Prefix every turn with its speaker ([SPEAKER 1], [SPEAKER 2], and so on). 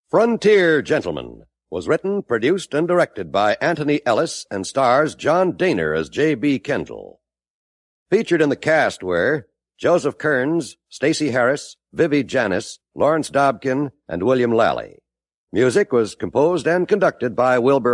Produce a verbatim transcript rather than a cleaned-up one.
[SPEAKER 1] Frontier Gentlemen was written, produced, and directed by Anthony Ellis and stars John Daner as J B. Kendall. Featured in the cast were Joseph Kearns, Stacey Harris, Vivi Janis, Lawrence Dobkin, and William Lally. Music was composed and conducted by Wilbur